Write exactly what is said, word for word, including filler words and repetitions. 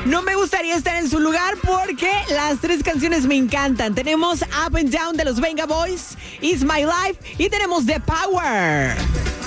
No me gustaría estar en su lugar porque las tres canciones me encantan. Tenemos Up and Down de los Venga Boys, It's My Life y tenemos The Power.